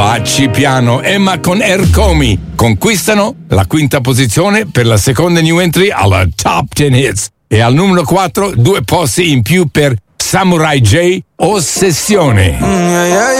Facci piano, Emma con Ercomi conquistano la quinta posizione per la seconda new entry alla Top 10 Hits. E al numero 4 2 posti in più per Samurai J, Ossessione.